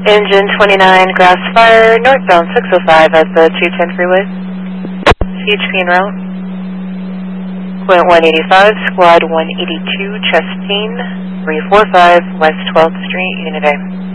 Engine 29, grass fire, northbound 605 at the 210 freeway. CHP en route. Quint 185, squad 182, Chestine, 345, West 12th Street, Unit A.